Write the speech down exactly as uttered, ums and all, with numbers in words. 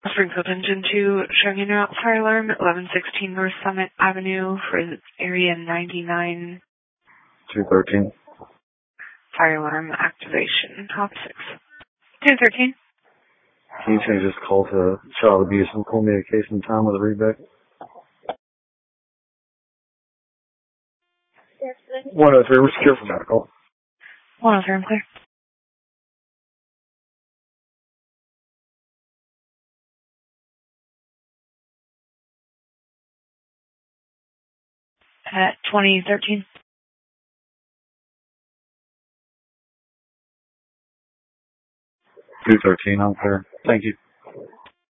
Springfield Engine two, showing in route fire alarm at eleven sixteen North Summit Avenue for area ninety-nine. two thirteen. Fire alarm activation. Hop six. two thirteen. Can you change this call to child abuse and call me a case in time with a readback? one oh three, we're secure for medical. one oh three, I'm clear. At twenty thirteen. two thirteen, I'm clear. Thank you.